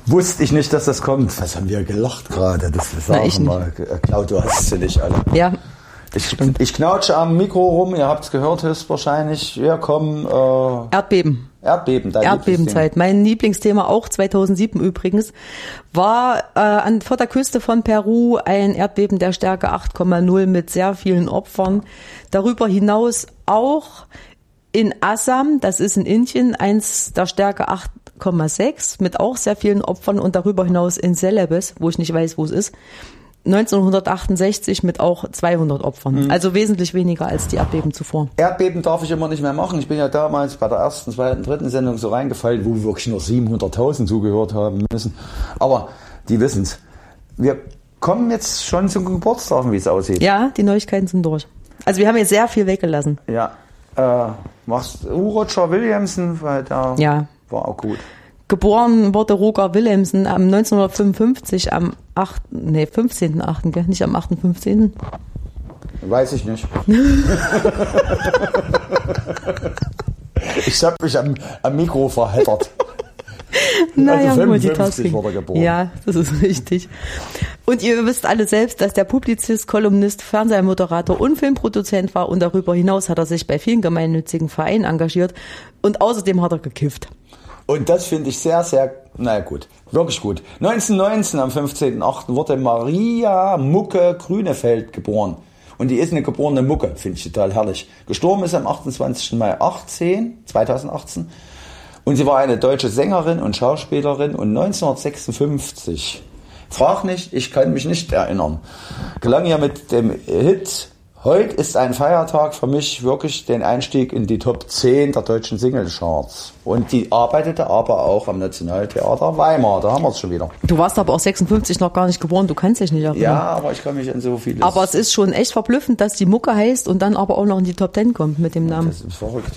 Wusste ich nicht, dass das kommt. Was haben wir gelacht gerade? Das sagen mal. Claudia, du hast sie nicht alle. Ja. Ich knautsche am Mikro rum, ihr habt es gehört höchstwahrscheinlich. Wir kommen... Erdbeben. Erdbebenzeit. Mein Lieblingsthema, auch 2007 übrigens, war vor der Küste von Peru ein Erdbeben der Stärke 8,0 mit sehr vielen Opfern. Darüber hinaus auch in Assam, das ist in Indien, eins der Stärke 8,6 mit auch sehr vielen Opfern und darüber hinaus in Celebes, wo ich nicht weiß, wo es ist, 1968 mit auch 200 Opfern. Also wesentlich weniger als die Erdbeben zuvor. Erdbeben darf ich immer nicht mehr machen. Ich bin ja damals bei der ersten, zweiten, dritten Sendung so reingefallen, wo wirklich nur 700.000 zugehört haben müssen. Aber die wissen's. Wir kommen jetzt schon zum Geburtstag, wie es aussieht. Ja, die Neuigkeiten sind durch. Also wir haben jetzt sehr viel weggelassen. Ja. Machst du Roger Williamson, weil der war auch gut. Geboren wurde Roger Williamson 1955 am 15.8., gell? Nicht am 8.15. Weiß ich nicht. Ich habe mich am Mikro verheddert. Naja, also 55 wurde geboren. Ja, das ist richtig. Und ihr wisst alle selbst, dass der Publizist, Kolumnist, Fernsehmoderator und Filmproduzent war und darüber hinaus hat er sich bei vielen gemeinnützigen Vereinen engagiert und außerdem hat er gekifft. Und das finde ich sehr, sehr, naja gut, wirklich gut. 1919 am 15.8. wurde Maria Mucke Grünefeld geboren. Und die ist eine geborene Mucke, finde ich total herrlich. Gestorben ist am 28. Mai 2018. Und sie war eine deutsche Sängerin und Schauspielerin und 1956, frag nicht, ich kann mich nicht erinnern, gelang ihr mit dem Hit Heute ist ein Feiertag für mich wirklich den Einstieg in die Top 10 der deutschen Singlecharts. Und die arbeitete aber auch am Nationaltheater Weimar. Da haben wir es schon wieder. Du warst aber auch 56 noch gar nicht geboren. Du kannst dich nicht erinnern. Ja, aber ich kann mich an so vieles. Aber es ist schon echt verblüffend, dass die Mucke heißt und dann aber auch noch in die Top 10 kommt mit dem Namen. Das ist verrückt.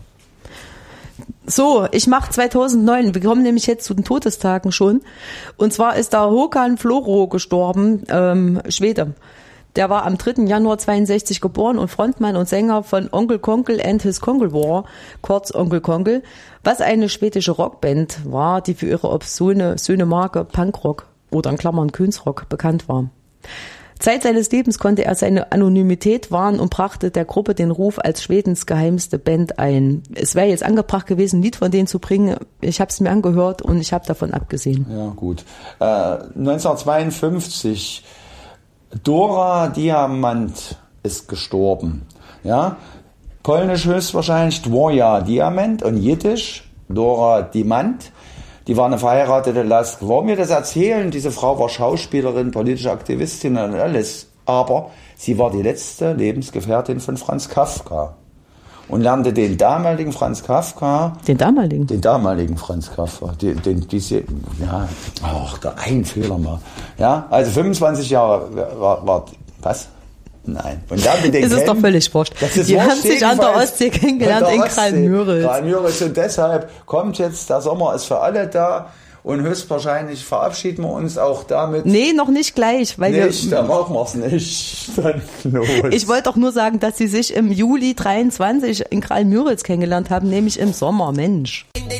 So, ich mache 2009. Wir kommen nämlich jetzt zu den Todestagen schon. Und zwar ist da Håkan Floro gestorben, Schwede. Der war am 3. Januar 62 geboren und Frontmann und Sänger von Onkel Konkel and his Konkel War, kurz Onkel Konkel, was eine schwedische Rockband war, die für ihre obszöne Marke Punkrock oder in Klammern Könsrock bekannt war. Zeit seines Lebens konnte er seine Anonymität wahren und brachte der Gruppe den Ruf als Schwedens geheimste Band ein. Es wäre jetzt angebracht gewesen, ein Lied von denen zu bringen. Ich habe es mir angehört und ich habe davon abgesehen. Ja, gut. 1952 Dora Diamant ist gestorben. Ja? Polnisch höchstwahrscheinlich Dwoja Diamant und Jiddisch Dora Diamant. Die war eine verheiratete Lask. Warum wir das erzählen? Diese Frau war Schauspielerin, politische Aktivistin und alles. Aber sie war die letzte Lebensgefährtin von Franz Kafka. Und lernte den damaligen Franz Kafka. Den damaligen Franz Kafka. Da ein Fehler mal. Ja, also 25 Jahre war was? Nein. Und dann mit den ist doch völlig wurscht. Die haben sich an der Ostsee kennengelernt in Kralmüritz. Und deshalb kommt jetzt, der Sommer ist für alle da. Und höchstwahrscheinlich verabschieden wir uns auch damit. Nee, noch nicht gleich. Dann machen wir es nicht. Dann los. Ich wollte doch nur sagen, dass sie sich im Juli 23 in Kralmüritz kennengelernt haben, nämlich im Sommer, Mensch.